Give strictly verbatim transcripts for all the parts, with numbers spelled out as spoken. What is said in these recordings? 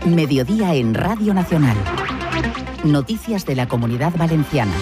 Mediodía en Radio Nacional. Noticias de la Comunidad Valenciana.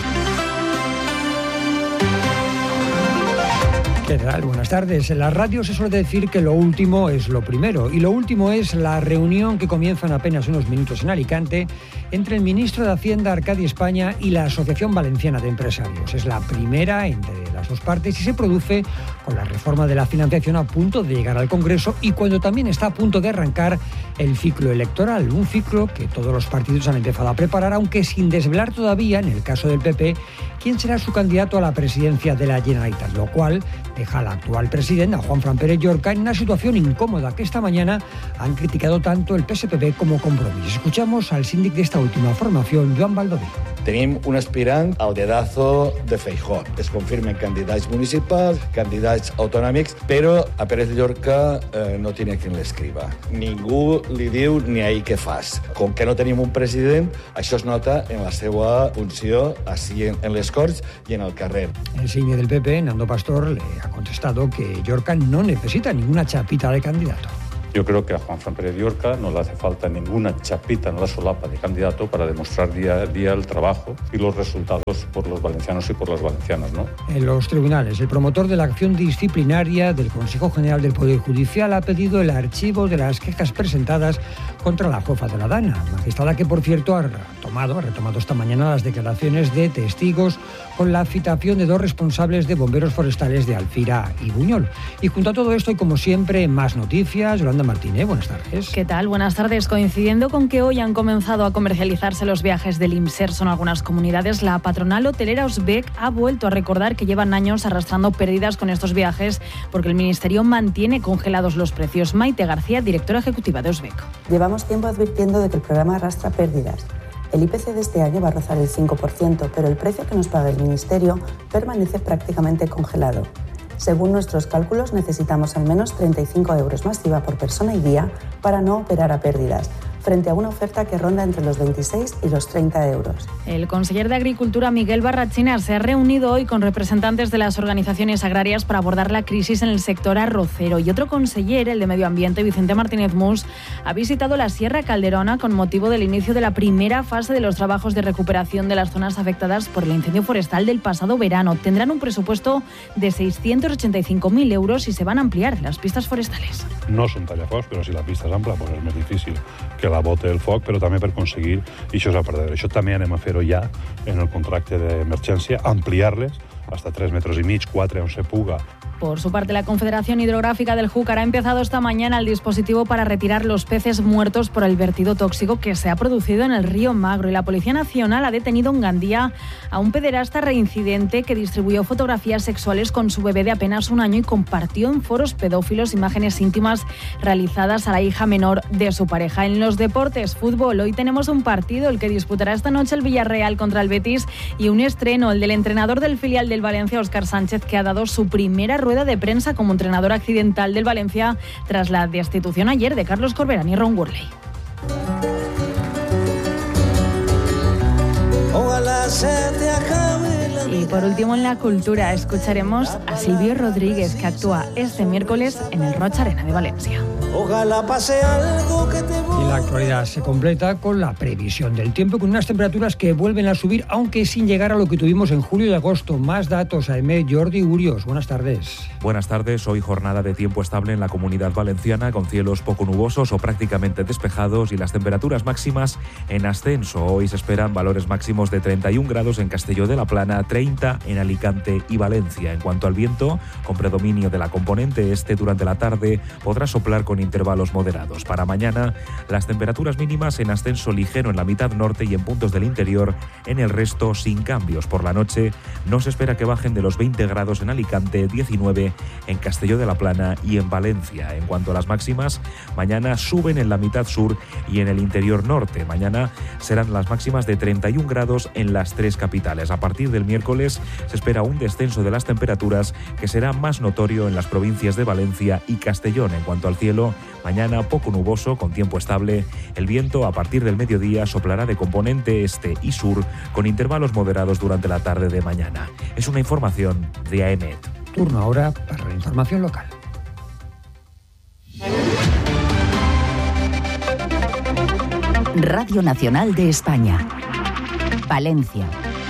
¿Qué tal? Buenas tardes. En la radio se suele decir que lo último es lo primero, y lo último es la reunión que comienza en apenas unos minutos en Alicante entre el ministro de Hacienda, Arcadi España, y la Asociación Valenciana de Empresarios. Es la primera entre las dos partes y se produce con la reforma de la financiación a punto de llegar al Congreso y cuando también está a punto de arrancar el ciclo electoral, un ciclo que todos los partidos han empezado a preparar, aunque sin desvelar todavía, en el caso del P P, quién será su candidato a la presidencia de la Generalitat, lo cual deja al actual presidente, a Juanfran Pérez Llorca, en una situación incómoda que esta mañana han criticado tanto el P S P B como Compromís. Escuchamos al síndic de esta última formación, Joan Baldoví. Tenim un aspirant al dedazo de Feijóo. Es confirmen candidats municipals, candidats autonòmics, però a Pérez Llorca eh, no tiene quien l'escriva. Ningú li diu ni ahí què fas. Com que no tenim un president, això es nota en la seva funció així en, en les Corts i en el carrer. El síndic del P P, Nando Pastor, le ha contestado que Llorca no necesita ninguna chapita de candidato. Yo creo que a Juanfran Pérez Llorca no le hace falta ninguna chapita en la solapa de candidato para demostrar día a día el trabajo y los resultados por los valencianos y por las valencianas, ¿no? En los tribunales, el promotor de la acción disciplinaria del Consejo General del Poder Judicial ha pedido el archivo de las quejas presentadas contra la jueza de la Dana, magistrada que, por cierto, ha retomado, ha retomado esta mañana las declaraciones de testigos con la citación de dos responsables de bomberos forestales de Alfira y Buñol. Y junto a todo esto, y como siempre, más noticias. Yolanda Martínez, buenas tardes. ¿Qué tal? Buenas tardes. Coincidiendo con que hoy han comenzado a comercializarse los viajes del IMSERSO en algunas comunidades, la patronal hotelera Osbec ha vuelto a recordar que llevan años arrastrando pérdidas con estos viajes porque el Ministerio mantiene congelados los precios. Maite García, directora ejecutiva de Osbec. Llevamos tiempo advirtiendo de que el programa arrastra pérdidas. El I P C de este año va a rozar el cinco por ciento, pero el precio que nos paga el Ministerio permanece prácticamente congelado. Según nuestros cálculos, necesitamos al menos treinta y cinco euros más I V A por persona y día para no operar a pérdidas, frente a una oferta que ronda entre los veintiséis y los treinta euros. El conseller de Agricultura, Miguel Barrachina, se ha reunido hoy con representantes de las organizaciones agrarias para abordar la crisis en el sector arrocero. Y otro conseller, el de Medio Ambiente, Vicente Martínez Mus, ha visitado la Sierra Calderona con motivo del inicio de la primera fase de los trabajos de recuperación de las zonas afectadas por el incendio forestal del pasado verano. Tendrán un presupuesto de seiscientos ochenta y cinco mil euros y se van a ampliar las pistas forestales. No són tallafocs, però si la pista és ampla, doncs és més difícil que la bote el foc, però també per aconseguir, i això és a perder. Això també anem a fer-ho ja en el contracte d'emergència, ampliar-les hasta tres metros y mig, cuatro, on se puga. Por su parte, la Confederación Hidrográfica del Júcar ha empezado esta mañana el dispositivo para retirar los peces muertos por el vertido tóxico que se ha producido en el río Magro. Y la Policía Nacional ha detenido en Gandía a un pederasta reincidente que distribuyó fotografías sexuales con su bebé de apenas un año y compartió en foros pedófilos imágenes íntimas realizadas a la hija menor de su pareja. En los deportes, fútbol, hoy tenemos un partido, el que disputará esta noche el Villarreal contra el Betis, y un estreno, el del entrenador del filial del Valencia, Óscar Sánchez, que ha dado su primera rueda rueda de prensa como entrenador accidental del Valencia tras la destitución ayer de Carlos Corberán y Ron Gurley. Y por último, en la cultura, escucharemos a Silvio Rodríguez, que actúa este miércoles en el Roig Arena de Valencia. Ojalá pase algo que te voy. Y la actualidad se completa con la previsión del tiempo, con unas temperaturas que vuelven a subir, aunque sin llegar a lo que tuvimos en julio y agosto. Más datos, Aime, Jordi Urios. Buenas tardes. Buenas tardes. Hoy jornada de tiempo estable en la Comunidad Valenciana, con cielos poco nubosos o prácticamente despejados y las temperaturas máximas en ascenso. Hoy se esperan valores máximos de treinta y un grados en Castelló de la Plana, treinta en Alicante y Valencia. En cuanto al viento, con predominio de la componente este durante la tarde, podrá soplar con intervalos moderados. Para mañana, las temperaturas mínimas en ascenso ligero en la mitad norte y en puntos del interior, en el resto sin cambios. Por la noche no se espera que bajen de los veinte grados en Alicante, diecinueve en Castelló de la Plana y en Valencia. En cuanto a las máximas, mañana suben en la mitad sur y en el interior norte. Mañana serán las máximas de treinta y un grados en las tres capitales. A partir del miércoles se espera un descenso de las temperaturas que será más notorio en las provincias de Valencia y Castellón. En cuanto al cielo, mañana poco nuboso con tiempo estable. El viento a partir del mediodía soplará de componente este y sur con intervalos moderados durante la tarde de mañana. Es una información de A E M E T. Turno ahora para la información local. Radio Nacional de España. Valencia.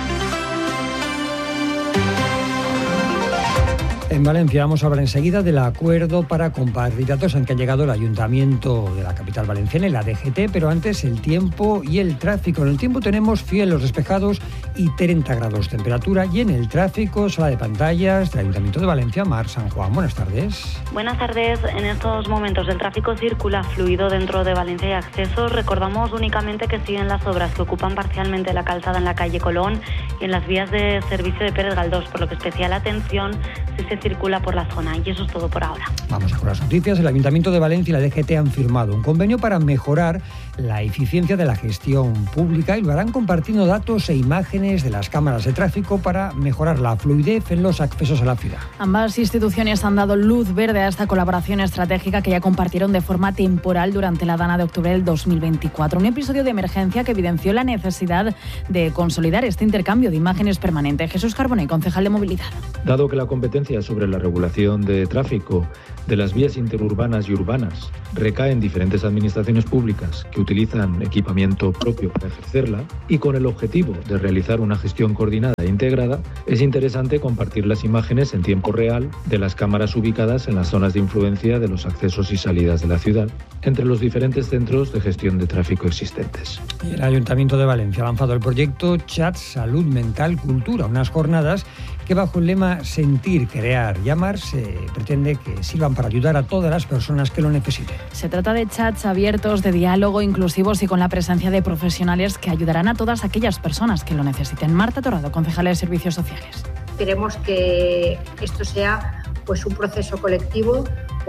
En Valencia vamos a hablar enseguida del acuerdo para compartir datos en que ha llegado el Ayuntamiento de la capital valenciana y la D G T, pero antes el tiempo y el tráfico. En el tiempo tenemos cielos despejados y treinta grados de temperatura, y en el tráfico, sala de pantallas del Ayuntamiento de Valencia, Mar San Juan. Buenas tardes. Buenas tardes. En estos momentos el tráfico circula fluido dentro de Valencia y accesos. Recordamos únicamente que siguen las obras que ocupan parcialmente la calzada en la calle Colón y en las vías de servicio de Pérez Galdós, por lo que especial atención si se circula por la zona. Y eso es todo por ahora. Vamos a con las noticias. El Ayuntamiento de Valencia y la D G T han firmado un convenio para mejorar la eficiencia de la gestión pública y lo harán compartiendo datos e imágenes de las cámaras de tráfico para mejorar la fluidez en los accesos a la ciudad. Ambas instituciones han dado luz verde a esta colaboración estratégica que ya compartieron de forma temporal durante la Dana de octubre del dos mil veinticuatro. Un episodio de emergencia que evidenció la necesidad de consolidar este intercambio de imágenes permanente. Jesús Carbonell, concejal de Movilidad. Dado que la competencia sobre la regulación de tráfico de las vías interurbanas y urbanas recae en diferentes administraciones públicas que utilizan equipamiento propio para ejercerla, y con el objetivo de realizar una gestión coordinada e integrada, es interesante compartir las imágenes en tiempo real de las cámaras ubicadas en las zonas de influencia de los accesos y salidas de la ciudad, entre los diferentes centros de gestión de tráfico existentes. Y el Ayuntamiento de Valencia ha lanzado el proyecto Chat Salud Mental Cultura, unas jornadas que bajo el lema Sentir, Crear y Amar se pretende que sirvan para ayudar a todas las personas que lo necesiten. Se trata de chats abiertos, de diálogo, inclusivos y con la presencia de profesionales que ayudarán a todas aquellas personas que lo necesiten. Marta Torrado, concejala de Servicios Sociales. Queremos que esto sea pues un proceso colectivo,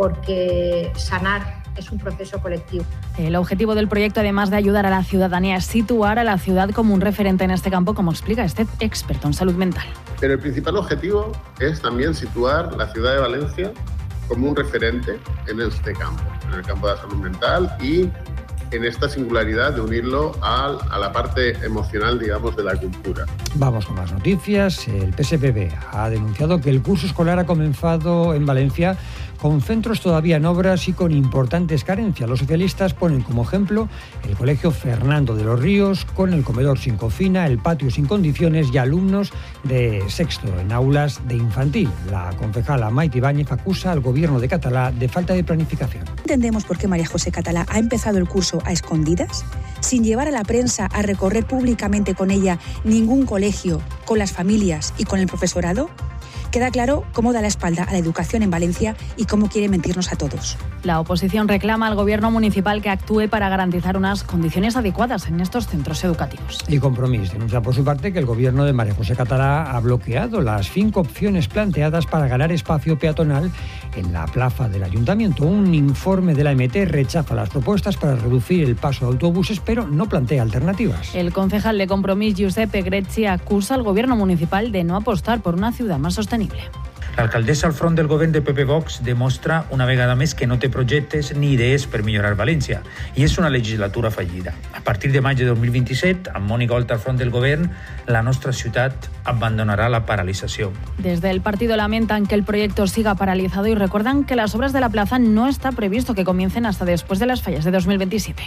porque sanar es un proceso colectivo. El objetivo del proyecto, además de ayudar a la ciudadanía, es situar a la ciudad como un referente en este campo, como explica este experto en salud mental. Pero el principal objetivo es también situar la ciudad de Valencia como un referente en este campo, en el campo de la salud mental, y en esta singularidad de unirlo a, a la parte emocional, digamos, de la cultura. Vamos con más noticias. El P S P B ha denunciado que el curso escolar ha comenzado en Valencia con centros todavía en obras y con importantes carencias. Los socialistas ponen como ejemplo el Colegio Fernando de los Ríos, con el comedor sin cocina, el patio sin condiciones y alumnos de sexto en aulas de infantil. La concejala Maite Ibáñez acusa al gobierno de Catalá de falta de planificación. Entendemos por qué María José Catalá ha empezado el curso a escondidas, sin llevar a la prensa a recorrer públicamente con ella ningún colegio, con las familias y con el profesorado. Queda claro cómo da la espalda a la educación en Valencia y cómo quiere mentirnos a todos. La oposición reclama al gobierno municipal que actúe para garantizar unas condiciones adecuadas en estos centros educativos. Y Compromís denuncia por su parte que el gobierno de María José Catalá ha bloqueado las cinco opciones planteadas para ganar espacio peatonal en la plaza del Ayuntamiento. Un informe de la M T rechaza las propuestas para reducir el paso de autobuses, pero no plantea alternativas. El concejal de Compromís, Giuseppe Grecci, acusa al gobierno municipal de no apostar por una ciudad más sostenible. L'alcaldessa al front del govern de P P Vox demostra una vegada més que no té projectes ni idees per millorar València, i és una legislatura fallida. A partir de maig de dos mil vint-i-set, amb Mònica Oltra al front del govern, la nostra ciutat abandonarà la paralització. Desde el partido lamentan que el proyecto siga paralizado y recuerdan que las obras de la plaza no está previsto que comiencen hasta después de las fallas de dos mil veintisiete.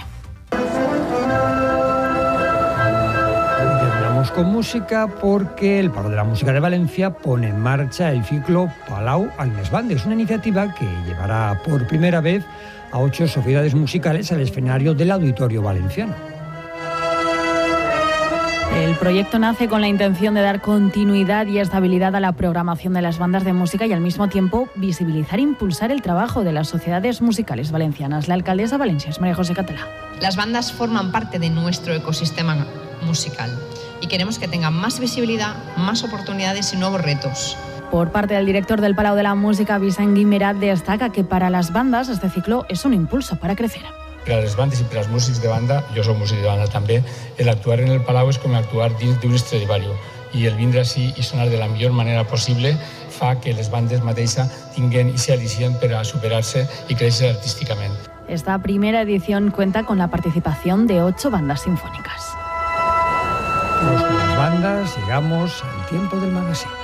Con música, porque el Palo de la Música de Valencia pone en marcha el ciclo Palau al Mes Bande. Es una iniciativa que llevará por primera vez a ocho sociedades musicales al escenario del Auditorio Valenciano. El proyecto nace con la intención de dar continuidad y estabilidad a la programación de las bandas de música y al mismo tiempo visibilizar e impulsar el trabajo de las sociedades musicales valencianas. La alcaldesa de Valencia es María José Catalá. Las bandas forman parte de nuestro ecosistema musical y queremos que tengan más visibilidad, más oportunidades y nuevos retos. Por parte del director del Palau de la Música, Vicent Guimerat, destaca que para las bandas este ciclo es un impulso para crecer. Per a les bandes i per als músics de banda, jo soc músic de banda també, el actuar en el Palau és com actuar dins d'un Stradivarius, i el vindre així i sonar de la millor manera possible fa que les bandes mateixes tinguin i s'al·licien per a superar-se i créixer artísticament. Esta primera edición cuenta con la participación de ocho bandas sinfónicas. Con las bandas llegamos al tiempo del magazine.